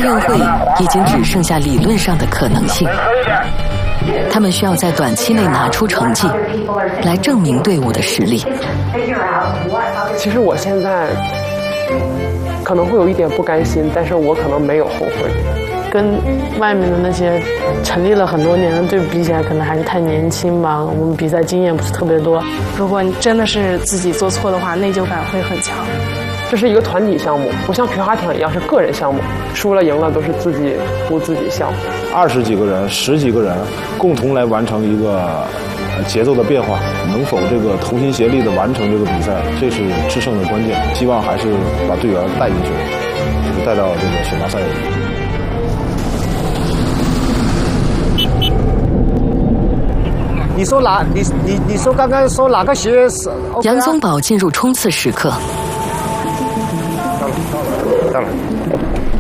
运会已经只剩下理论上的可能性。他们需要在短期内拿出成绩，来证明队伍的实力。 其实我现在可能会有一点不甘心，但是我可能没有后悔。 跟外面的那些成立了很多年的队比起来，可能还是太年轻吧。我们比赛经验不是特别多。 如果你真的是自己做错的话，内疚感会很强。 这是一个团体项目，不像皮划艇一样是个人项目，输了赢了都是自己哭自己笑。 20几个人、10几个人共同来完成一个节奏的变化，能否这个同心协力的完成这个比赛，这是制胜的关键。希望还是把队员带进去，就是带到这个选拔赛里。 你说你说刚刚说哪个鞋是？ 杨宗保进入冲刺时刻。 到了。